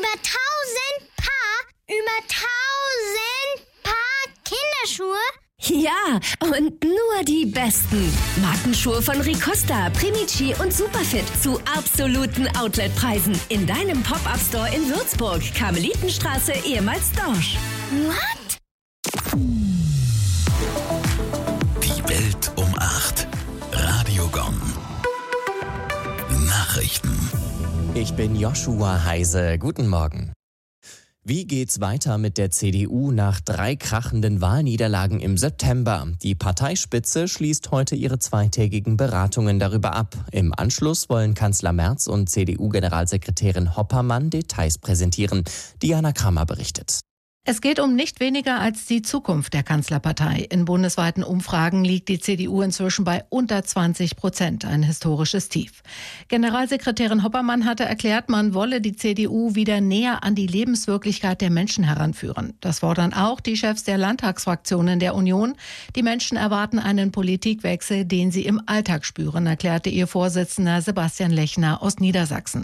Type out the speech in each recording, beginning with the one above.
Über 1000 Paar Kinderschuhe? Ja, und nur die besten. Markenschuhe von Ricosta, Primici und Superfit zu absoluten Outletpreisen. In deinem Pop-Up-Store in Würzburg, Karmelitenstraße, ehemals Dorsch. What? Die Welt um 8. Radio Gong. Nachrichten. Ich bin Joshua Heise. Guten Morgen. Wie geht's weiter mit der CDU nach 3 krachenden Wahlniederlagen im September? Die Parteispitze schließt heute ihre zweitägigen Beratungen darüber ab. Im Anschluss wollen Kanzler Merz und CDU-Generalsekretärin Hoppermann Details präsentieren. Diana Kramer berichtet. Es geht um nicht weniger als die Zukunft der Kanzlerpartei. In bundesweiten Umfragen liegt die CDU inzwischen bei unter 20%, ein historisches Tief. Generalsekretärin Hoppermann hatte erklärt, man wolle die CDU wieder näher an die Lebenswirklichkeit der Menschen heranführen. Das fordern auch die Chefs der Landtagsfraktionen der Union. Die Menschen erwarten einen Politikwechsel, den sie im Alltag spüren, erklärte ihr Vorsitzender Sebastian Lechner aus Niedersachsen.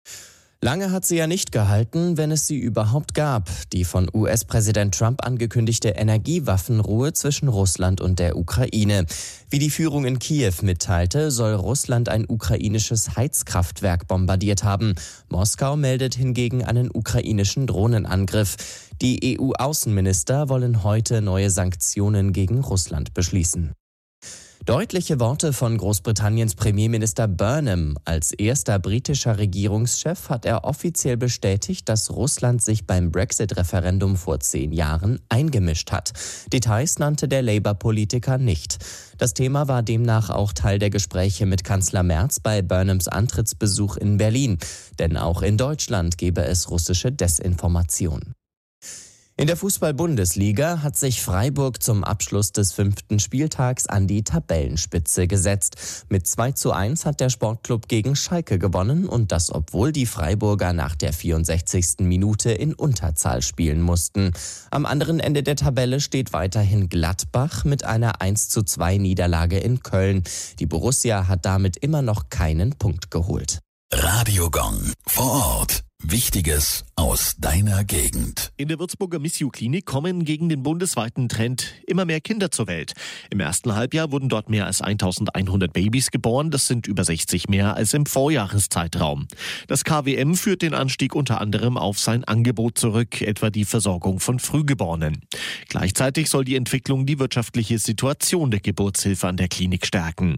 Lange hat sie ja nicht gehalten, wenn es sie überhaupt gab. Die von US-Präsident Trump angekündigte Energiewaffenruhe zwischen Russland und der Ukraine. Wie die Führung in Kiew mitteilte, soll Russland ein ukrainisches Heizkraftwerk bombardiert haben. Moskau meldet hingegen einen ukrainischen Drohnenangriff. Die EU-Außenminister wollen heute neue Sanktionen gegen Russland beschließen. Deutliche Worte von Großbritanniens Premierminister Burnham. Als erster britischer Regierungschef hat er offiziell bestätigt, dass Russland sich beim Brexit-Referendum vor 10 Jahren eingemischt hat. Details nannte der Labour-Politiker nicht. Das Thema war demnach auch Teil der Gespräche mit Kanzler Merz bei Burnhams Antrittsbesuch in Berlin. Denn auch in Deutschland gebe es russische Desinformation. In der Fußball-Bundesliga hat sich Freiburg zum Abschluss des 5. Spieltags an die Tabellenspitze gesetzt. Mit 2:1 hat der Sportclub gegen Schalke gewonnen und das, obwohl die Freiburger nach der 64. Minute in Unterzahl spielen mussten. Am anderen Ende der Tabelle steht weiterhin Gladbach mit einer 1:2 Niederlage in Köln. Die Borussia hat damit immer noch keinen Punkt geholt. Radio Gong. Vor Ort. Wichtiges aus deiner Gegend. In der Würzburger Missio-Klinik kommen gegen den bundesweiten Trend immer mehr Kinder zur Welt. Im ersten Halbjahr wurden dort mehr als 1100 Babys geboren. Das sind über 60 mehr als im Vorjahreszeitraum. Das KWM führt den Anstieg unter anderem auf sein Angebot zurück, etwa die Versorgung von Frühgeborenen. Gleichzeitig soll die Entwicklung die wirtschaftliche Situation der Geburtshilfe an der Klinik stärken.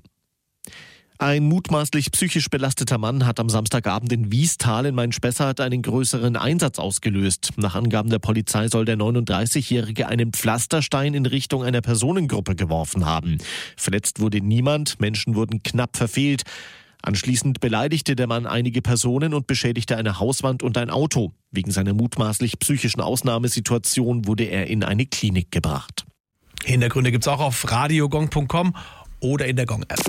Ein mutmaßlich psychisch belasteter Mann hat am Samstagabend in Wiestal in Main-Spessart einen größeren Einsatz ausgelöst. Nach Angaben der Polizei soll der 39-Jährige einen Pflasterstein in Richtung einer Personengruppe geworfen haben. Verletzt wurde niemand, Menschen wurden knapp verfehlt. Anschließend beleidigte der Mann einige Personen und beschädigte eine Hauswand und ein Auto. Wegen seiner mutmaßlich psychischen Ausnahmesituation wurde er in eine Klinik gebracht. Hintergründe gibt's auch auf radiogong.com oder in der Gong-App.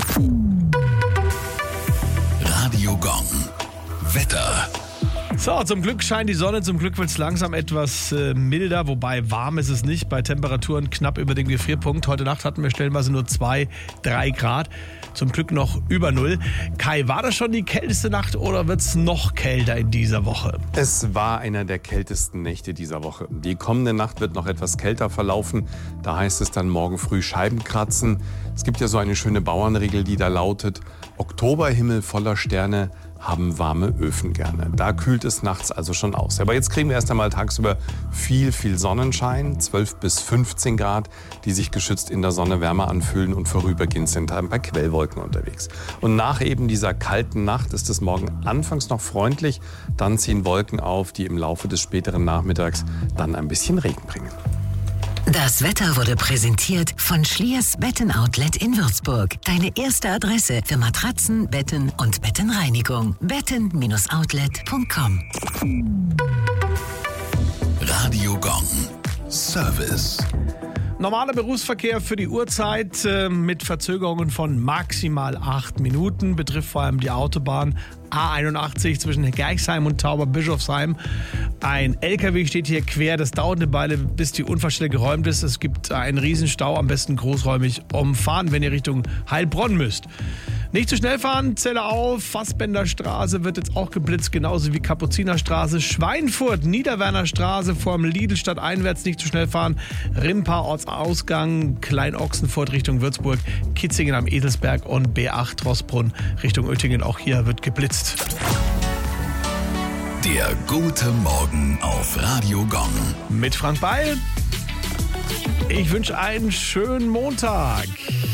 Radio Gong. Wetter. So, zum Glück scheint die Sonne, zum Glück wird es langsam etwas milder, wobei warm ist es nicht, bei Temperaturen knapp über dem Gefrierpunkt. Heute Nacht hatten wir stellenweise nur 2-3 Grad, zum Glück noch über 0. Kai, war das schon die kälteste Nacht oder wird es noch kälter in dieser Woche? Es war einer der kältesten Nächte dieser Woche. Die kommende Nacht wird noch etwas kälter verlaufen, da heißt es dann morgen früh Scheiben kratzen. Es gibt ja so eine schöne Bauernregel, die da lautet: Oktoberhimmel voller Sterne haben warme Öfen gerne. Da kühlt es nachts also schon aus. Aber jetzt kriegen wir erst einmal tagsüber viel Sonnenschein, 12 bis 15 Grad, die sich geschützt in der Sonne wärmer anfühlen und vorübergehend sind ein paar Quellwolken unterwegs. Und nach eben dieser kalten Nacht ist es morgen anfangs noch freundlich, dann ziehen Wolken auf, die im Laufe des späteren Nachmittags dann ein bisschen Regen bringen. Das Wetter wurde präsentiert von Schliers Betten-Outlet in Würzburg. Deine erste Adresse für Matratzen, Betten und Bettenreinigung. betten-outlet.com. Radio Gong. Service. Normaler Berufsverkehr für die Uhrzeit mit Verzögerungen von maximal 8 Minuten. Betrifft vor allem die Autobahn A81 zwischen Gerxheim und Tauberbischofsheim. Ein LKW steht hier quer. Das dauert eine Weile, bis die Unfallstelle geräumt ist. Es gibt einen Riesenstau, am besten großräumig umfahren, wenn ihr Richtung Heilbronn müsst. Nicht zu schnell fahren, Zelle auf. Fassbänderstraße wird jetzt auch geblitzt, genauso wie Kapuzinerstraße. Schweinfurt, Niederwernerstraße vorm Lidl stadteinwärts nicht zu schnell fahren. Rimpa, Ortsausgang, Kleinochsenfurt Richtung Würzburg, Kitzingen am Edelsberg und B8 Trossbrunn Richtung Oettingen. Auch hier wird geblitzt. Der gute Morgen auf Radio Gong. Mit Frank Beil. Ich wünsche einen schönen Montag.